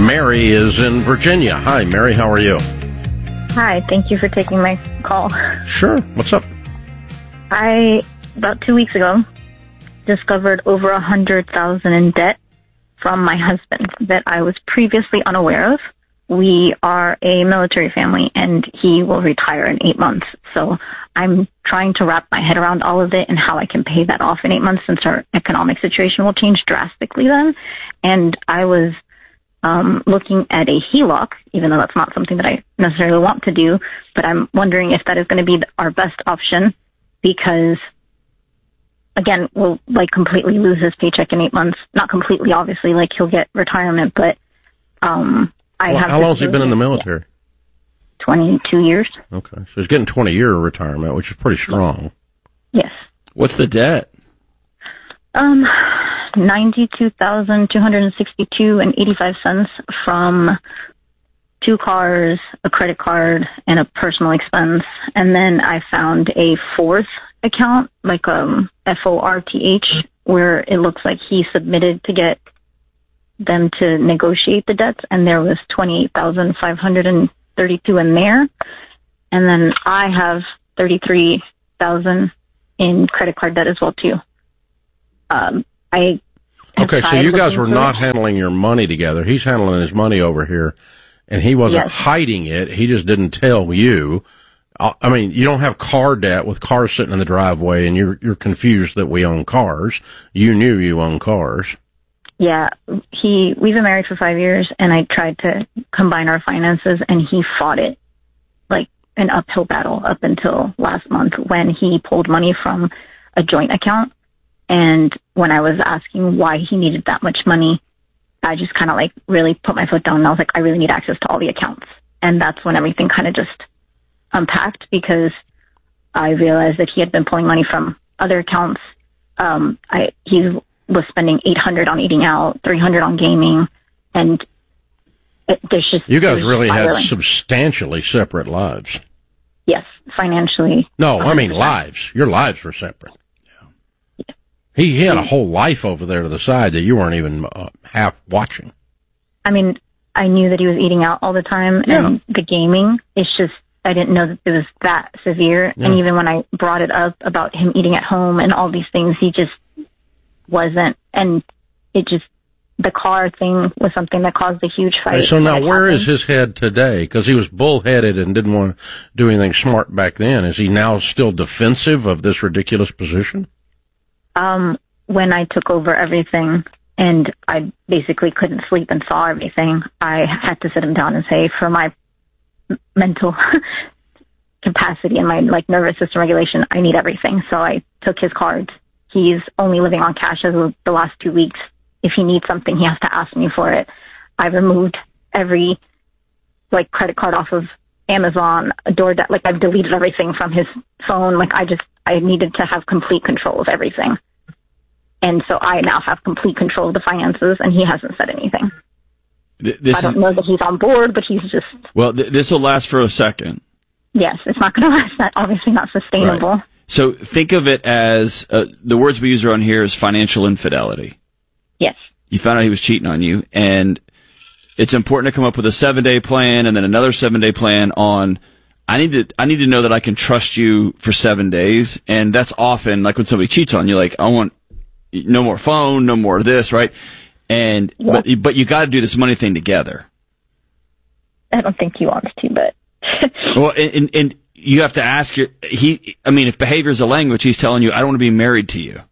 Mary is in Virginia. Hi, Mary. How are you? Hi. Thank you for taking my call. Sure. What's up? I, about 2 weeks ago, discovered over $100,000 in debt from my husband that I was previously unaware of. We are a military family, and he will retire in 8 months. So I'm trying to wrap my head around all of it and how I can pay that off in 8 months, since our economic situation will change drastically then. And I was looking at a HELOC, even though that's not something that I necessarily want to do, but I'm wondering if that is going to be our best option, because, again, we'll completely lose his paycheck in 8 months. Not completely, obviously, he'll get retirement, but how long has he been in the military? 22 years. Okay, so he's getting 20-year retirement, which is pretty strong. Yes. What's the debt? $92,262.85 from 2 cars, a credit card, and a personal expense. And then I found a fourth account, FORTH, where it looks like he submitted to get them to negotiate the debts, and there was $28,532 in there. And then I have $33,000 in credit card debt as well too. Okay, so you guys were not handling your money together. He's handling his money over here, and he wasn't hiding it. He just didn't tell you. I mean, you don't have car debt with cars sitting in the driveway, and you're confused that we own cars. You knew you own cars. Yeah, we've been married for 5 years, and I tried to combine our finances, and he fought it like an uphill battle up until last month when he pulled money from a joint account. And when I was asking why he needed that much money, I just kind of really put my foot down, and I was like, I really need access to all the accounts. And that's when everything kind of just unpacked, because I realized that he had been pulling money from other accounts. He was spending $800 on eating out, $300 on gaming, and there's just... You guys really had substantially separate lives. Yes, financially. No, 100%. I mean lives. Your lives were separate. He had a whole life over there to the side that you weren't even half watching. I mean, I knew that he was eating out all the time, and the gaming, it's just, I didn't know that it was that severe. Yeah. And even when I brought it up about him eating at home and all these things, he just wasn't. And it just, the car thing was something that caused a huge fight. So now where is his head today? Because he was bullheaded and didn't want to do anything smart back then. Is he now still defensive of this ridiculous position? When I took over everything and I basically couldn't sleep and saw everything, I had to sit him down and say, for my mental capacity and my nervous system regulation, I need everything. So I took his cards. He's only living on cash as of the last 2 weeks. If he needs something, he has to ask me for it. I removed every credit card off of Amazon, DoorDash. I've deleted everything from his phone. I needed to have complete control of everything. And so I now have complete control of the finances, and he hasn't said anything. I don't know that he's on board, but he's just... Well, this will last for a second. Yes, it's not going to last. That's obviously not sustainable. Right. So think of it as, the words we use around here is financial infidelity. Yes. You found out he was cheating on you, and it's important to come up with a 7-day plan and then another 7-day plan on... I need to know that I can trust you for 7 days, and that's often when somebody cheats on you, I want no more phone, no more of this, right? And but you got to do this money thing together. I don't think he wants to, but well, and you have to ask if behavior is a language, he's telling you, I don't want to be married to you.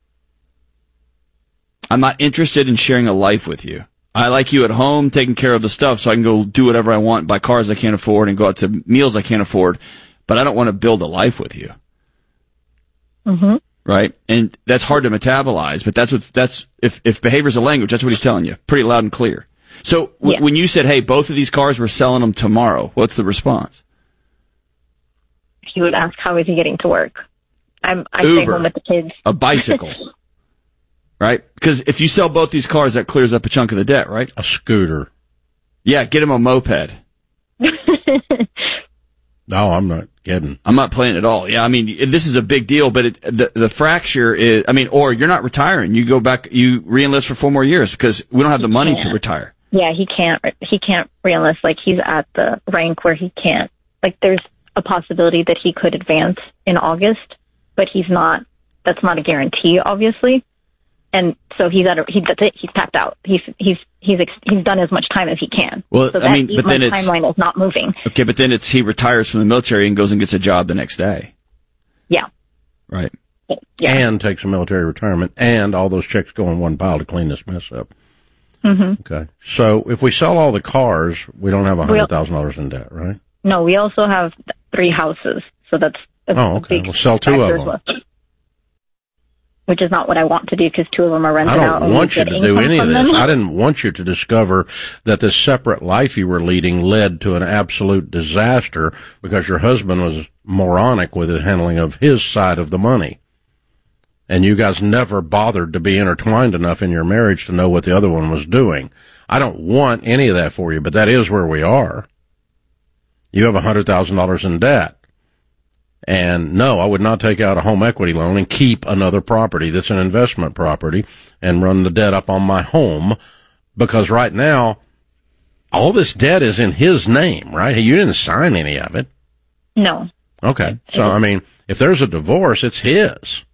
I'm not interested in sharing a life with you. I like you at home, taking care of the stuff so I can go do whatever I want, buy cars I can't afford, and go out to meals I can't afford, but I don't want to build a life with you. Mm-hmm. Right? And that's hard to metabolize, but if behavior's a language, that's what he's telling you, pretty loud and clear. So when you said, hey, both of these cars, we're selling them tomorrow, what's the response? He would ask, how is he getting to work? I Uber, stay home with the kids. A bicycle. Right? Because if you sell both these cars, that clears up a chunk of the debt, right? A scooter. Yeah, get him a moped. No, I'm not kidding. I'm not playing at all. Yeah, I mean, this is a big deal, but the fracture is, or you're not retiring. You go back, you re-enlist for 4 more years because we don't have the money to retire. Yeah, he can't reenlist. Like, he's at the rank where he can't. Like, there's a possibility that he could advance in August, but he's not. That's not a guarantee, obviously. And so that's it. He's tapped out. He's done as much time as he can. Well, so I mean, but then it's timeline is not moving. Okay, but then he retires from the military and goes and gets a job the next day. Yeah. Right. Yeah. And takes a military retirement, and all those checks go in one pile to clean this mess up. Mm-hmm. Okay. So if we sell all the cars, we don't have $100,000 in debt, right? No, we also have 3 houses, so that's okay. We'll sell 2 of them. Which is not what I want to do, because 2 of them are rented out. I don't want you to do any of this. I didn't want you to discover that this separate life you were leading led to an absolute disaster because your husband was moronic with the handling of his side of the money. And you guys never bothered to be intertwined enough in your marriage to know what the other one was doing. I don't want any of that for you, but that is where we are. You have $100,000 in debt. And no, I would not take out a home equity loan and keep another property that's an investment property and run the debt up on my home, because right now, all this debt is in his name, right? You didn't sign any of it. No. Okay. So, I mean, if there's a divorce, it's his.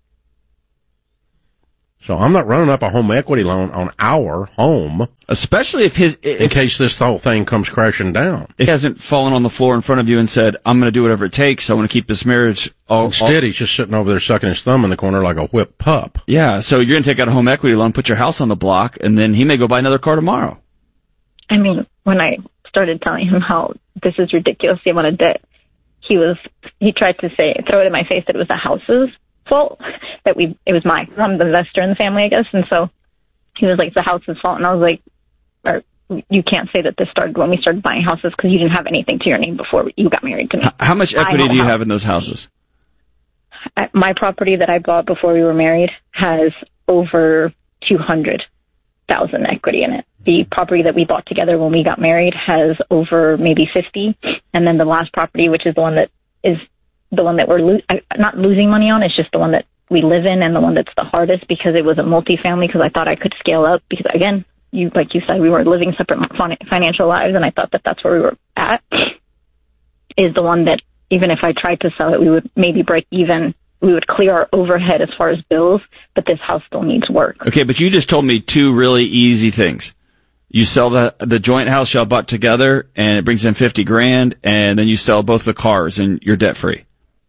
So I'm not running up a home equity loan on our home. Especially if in case this whole thing comes crashing down. He hasn't fallen on the floor in front of you and said, I'm going to do whatever it takes. I want to keep this marriage Instead, he's just sitting over there sucking his thumb in the corner like a whipped pup. Yeah. So you're going to take out a home equity loan, put your house on the block, and then he may go buy another car tomorrow. I mean, when I started telling him how this is ridiculous, the amount of debt, he tried to throw it in my face that it was the house's fault, that it was I'm the investor in the family, I guess. And so he was like, it's the house's fault. And I was like, you can't say that this started when we started buying houses, because you didn't have anything to your name before you got married to me. How much equity do you have in those houses? My property that I bought before we were married has over $200,000 equity in it. The property that we bought together when we got married has over maybe 50. And then the last property, which is the one that we're not losing money on, it's just the one that we live in, and the one that's the hardest because it was a multifamily, because I thought I could scale up, because again, like you said, we were living separate financial lives, and I thought that that's where we were at, is the one that even if I tried to sell it, we would maybe break even. We would clear our overhead as far as bills, but this house still needs work. Okay, but you just told me 2 really easy things. You sell the joint house y'all bought together, and it brings in $50,000, and then you sell both the cars, and you're debt free.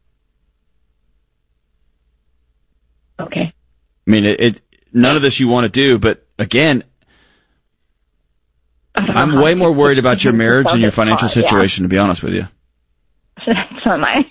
Okay. I mean, none of this you want to do, but again, I'm way more worried about your marriage and your financial situation, to be honest with you. So am I.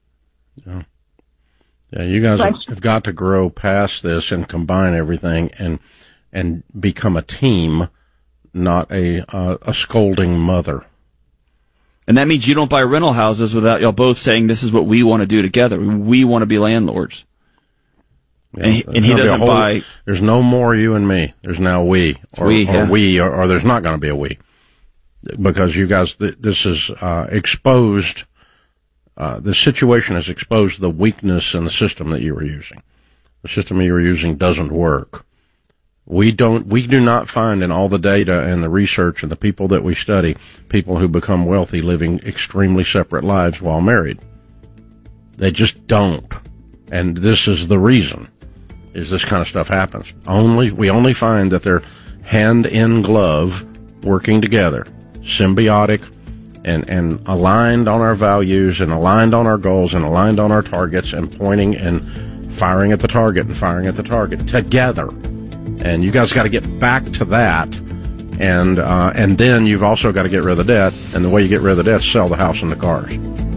Yeah, you guys have got to grow past this and combine everything and become a team, not a scolding mother. And that means you don't buy rental houses without y'all both saying, this is what we want to do together. We want to be landlords. Yeah, and he doesn't buy. There's no more you and me. There's now we, or there's not going to be a we, because you guys. This is exposed. The situation has exposed the weakness in the system that you were using. The system you were using doesn't work. We do not find in all the data and the research and the people that we study people who become wealthy living extremely separate lives while married. They just don't, and this is the reason. Is this kind of stuff happens. We only find that they're hand in glove working together, symbiotic and aligned on our values and aligned on our goals and aligned on our targets and pointing and firing at the target and firing at the target together. And you guys got to get back to that. And then you've also got to get rid of the debt. And the way you get rid of the debt is sell the house and the cars.